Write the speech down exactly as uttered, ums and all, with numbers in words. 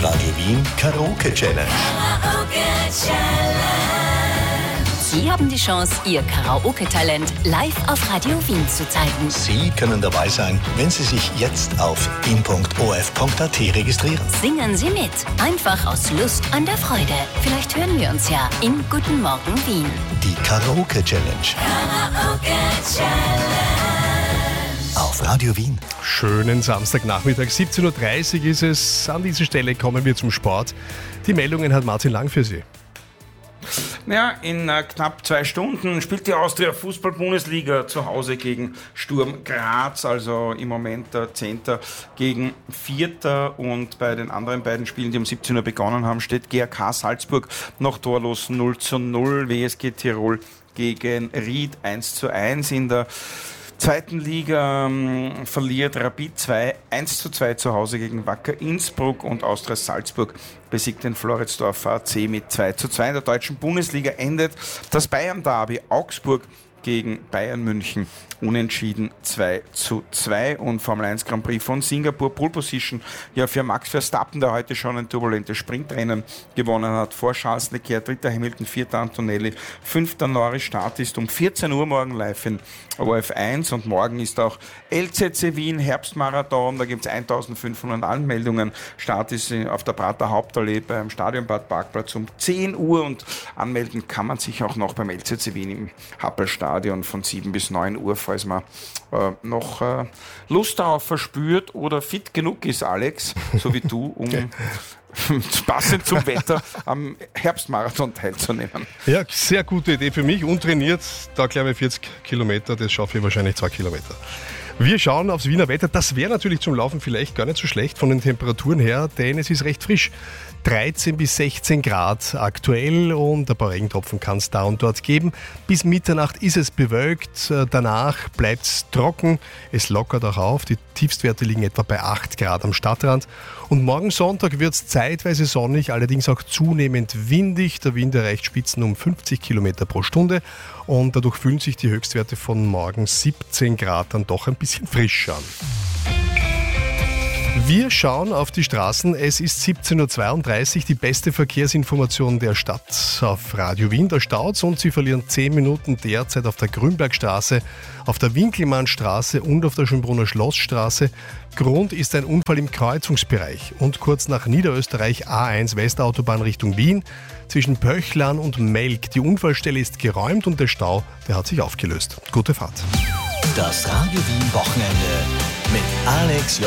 Radio Wien Karaoke Challenge. Sie haben die Chance, Ihr Karaoke-Talent live auf Radio Wien zu zeigen. Sie können dabei sein, wenn Sie sich jetzt auf wien punkt o f punkt a t registrieren. Singen Sie mit, einfach aus Lust an der Freude. Vielleicht hören wir uns ja im Guten Morgen Wien. Die Karaoke Challenge. Karaoke Challenge. Auf Radio Wien. Schönen Samstagnachmittag, siebzehn Uhr dreißig ist es. An dieser Stelle kommen wir zum Sport. Die Meldungen hat Martin Lang für Sie. Ja, in äh, knapp zwei Stunden spielt die Austria Fußball-Bundesliga zu Hause gegen Sturm Graz, also im Moment der Zehnter gegen Vierter, und bei den anderen beiden Spielen, die um siebzehn Uhr begonnen haben, steht G A K Salzburg noch torlos null zu null, W S G Tirol gegen Ried eins zu eins. In der zweiten Liga ähm, verliert Rapid zwei eins zu zwei zu Hause gegen Wacker Innsbruck, und Austria Salzburg besiegt den Floridsdorfer A C mit zwei zu zwei. In der deutschen Bundesliga endet das Bayern-Derby Augsburg gegen Bayern München unentschieden zwei zu zwei. Und Formel eins Grand Prix von Singapur, Pole Position ja für Max Verstappen, der heute schon ein turbulentes Sprintrennen gewonnen hat. Vor Charles Leclerc, dritter Hamilton, vierter Antonelli, fünfter Norris. Start ist um vierzehn Uhr morgen live in O F eins, und morgen ist auch L Z C Wien Herbstmarathon. Da gibt es eintausendfünfhundert Anmeldungen. Start ist auf der Prater Hauptallee beim Stadionbad Parkplatz um zehn Uhr, und anmelden kann man sich auch noch beim L Z C Wien im Happelstadion von sieben bis neun Uhr, falls man äh, noch äh, Lust darauf verspürt oder fit genug ist, Alex, so wie du, um passend zum Wetter am Herbstmarathon teilzunehmen. Ja, sehr gute Idee für mich. Untrainiert, da glaube ich vierzig Kilometer, das schaffe ich wahrscheinlich zwei Kilometer. Wir schauen aufs Wiener Wetter. Das wäre natürlich zum Laufen vielleicht gar nicht so schlecht von den Temperaturen her, denn es ist recht frisch. dreizehn bis sechzehn Grad aktuell, und ein paar Regentropfen kann es da und dort geben. Bis Mitternacht ist es bewölkt, danach bleibt es trocken, es lockert auch auf. Die Tiefstwerte liegen etwa bei acht Grad am Stadtrand. Und morgen Sonntag wird es zeitweise sonnig, allerdings auch zunehmend windig. Der Wind erreicht Spitzen um fünfzig Kilometer pro Stunde, und dadurch fühlen sich die Höchstwerte von morgen siebzehn Grad dann doch ein bisschen frisch an. Wir schauen auf die Straßen. Es ist siebzehn Uhr zweiunddreißig, die beste Verkehrsinformation der Stadt auf Radio Wien. Da staut's, und Sie verlieren zehn Minuten derzeit auf der Grünbergstraße, auf der Winkelmannstraße und auf der Schönbrunner Schlossstraße. Grund ist ein Unfall im Kreuzungsbereich und kurz nach Niederösterreich A eins Westautobahn Richtung Wien zwischen Pöchlern und Melk. Die Unfallstelle ist geräumt, und der Stau, der hat sich aufgelöst. Gute Fahrt. Das Radio Wien Wochenende mit Alex